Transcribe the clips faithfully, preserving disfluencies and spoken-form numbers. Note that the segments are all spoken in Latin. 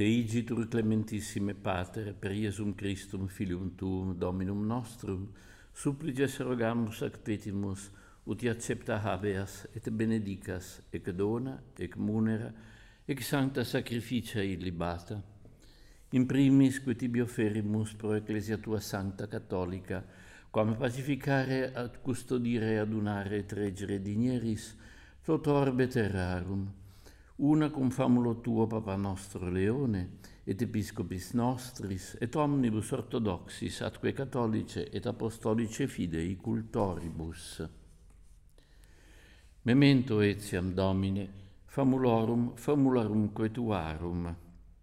Te igitur clementissime Pater, per Iesum Christum, Filium Tuum, Dominum nostrum, supplices rogamus ac petimus, ut accepta habeas, et benedicas, ec dona, ec munera, ec sancta sacrificia illibata. In primis, que tibi offerimus pro Ecclesia tua Sancta Catholica, quam pacificare, ad custodire, adunare et reggere digneris, tot orbe terrarum, una cum famulo tuo Papa nostro Leone, et Episcopis nostris, et omnibus orthodoxis, atque catholice et apostolice fidei cultoribus. Memento etiam, Domine, famulorum, famulorumque tuarum,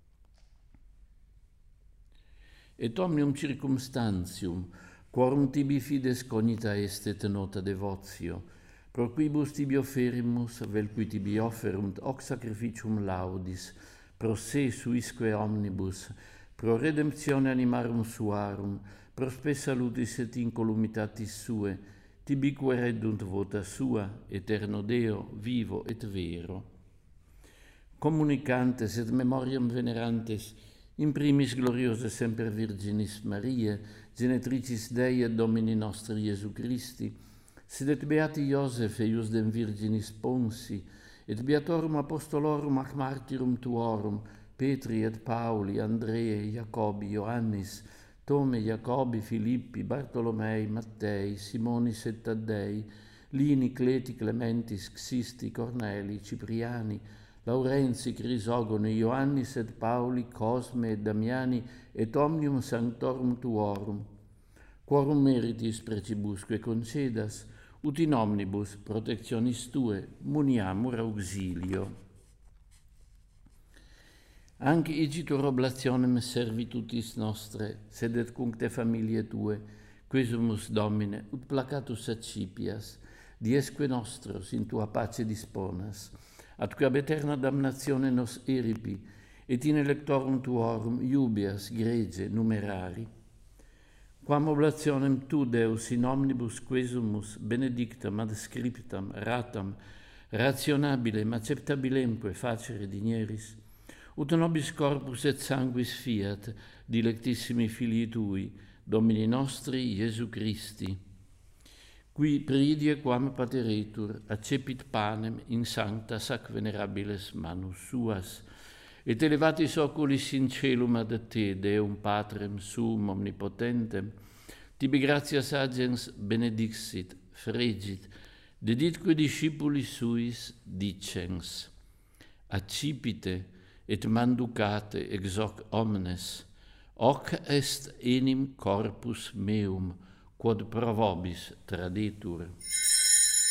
et omnium circumstantium, quorum tibi fides cognita est et nota devotio, pro quibus tibi offerimus, vel qui tibi offerunt hoc sacrificium laudis, pro se suisque omnibus, pro redemptione animarum suarum, pro spe salutis et incolumitatis sue, tibique reddunt vota sua, eterno Deo, vivo et vero. Communicantes et memoriam venerantes, in primis gloriose semper Virginis Mariae, genetricis Dei et Domini nostri Iesu Christi, sed et beati Iosef eius dem Virginis Ponsi, et beatorum apostolorum ac martyrum tuorum, Petri et Pauli, Andrei, Jacobi, Ioannis, Tome, Jacobi, Filippi, Bartolomei, Mattei, Simonis et Taddei, Lini, Cleti, Clementis, Xisti, Corneli, Cipriani, Laurenzi, Crisogoni, Ioannis et Pauli, Cosme et Damiani, et omnium sanctorum tuorum, quorum meritis precibusque concedas, ut in omnibus protectionis tue muniamur auxilio. Anc igitur oblationem servitutis nostre, sed et cuncte familiae tue, quesumus Domine, ut placatus accipias, diesque nostros in tua pace disponas, atque ab eterna damnatione nos eripi, et in electorum tuorum iubeas grege numerari. Quam oblationem tu, Deus, in omnibus quesumus benedictam ad scriptam ratam, rationabilem acceptabilemque facere digneris, ut nobis corpus et sanguis fiat, dilectissimi filii tui, Domini nostri Iesu Christi, qui pridie quam pateretur, accepit panem in sanctas ac venerabiles manus suas, et elevatis oculis in celum ad te, Deum Patrem sum omnipotentem, tibi gratias agens benedixit, fregit, deditque discipulis suis dicens, accipite et manducate ex hoc omnes, hoc est enim corpus meum, quod pro vobis tradetur.